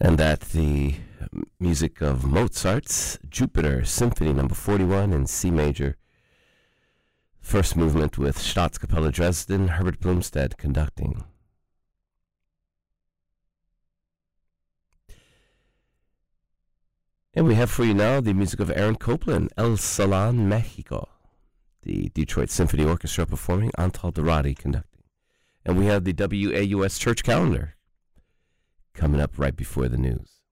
And that the music of Mozart's Jupiter Symphony No. 41 in C major. First movement with Staatskapelle Dresden, Herbert Blumstedt conducting. And we have for you now the music of Aaron Copland, El Salon, Mexico. The Detroit Symphony Orchestra performing, Antal Dorati conducting. And we have the WAUS church calendar coming up right before the news.